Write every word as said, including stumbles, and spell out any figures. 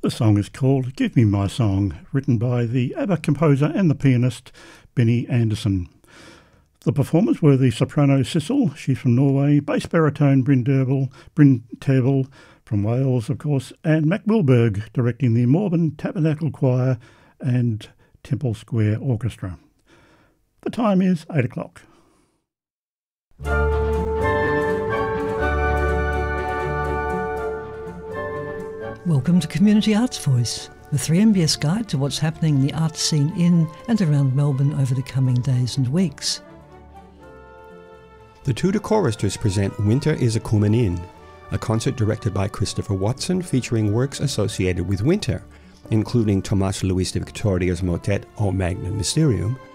The song is called Give Me My Song, written by the ABBA composer and the pianist Benny Andersson. The performers were the soprano Sissel, she's from Norway, bass baritone Bryn Derble, Bryn Tervel from Wales, of course, and Mac Wilberg directing the Morven Tabernacle Choir and Temple Square Orchestra. The time is eight o'clock. Welcome to Community Arts Voice, the three M B S guide to what's happening in the arts scene in and around Melbourne over the coming days and weeks. The Tudor Choristers present Winter is a Coomin' In, a concert directed by Christopher Watson featuring works associated with winter, including Tomás Luis de Victoria's motet O Magnum Mysterium,